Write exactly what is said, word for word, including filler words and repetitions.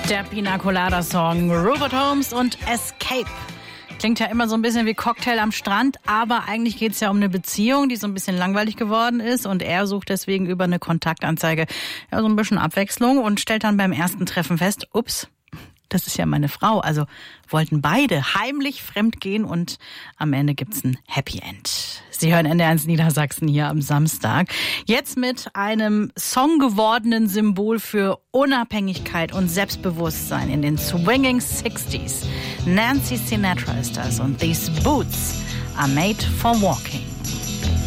Der Pina Colada Song Rupert Holmes und Escape. Klingt ja immer so ein bisschen wie Cocktail am Strand, aber eigentlich geht es ja um eine Beziehung, die so ein bisschen langweilig geworden ist und er sucht deswegen über eine Kontaktanzeige ja so ein bisschen Abwechslung und stellt dann beim ersten Treffen fest, ups, das ist ja meine Frau. Also wollten beide heimlich fremdgehen und am Ende gibt's ein Happy End. Sie hören N D R eins Niedersachsen hier am Samstag. Jetzt mit einem songgewordenen Symbol für Unabhängigkeit und Selbstbewusstsein in den Swinging Sixties. Nancy Sinatra ist das und These Boots are made for walking.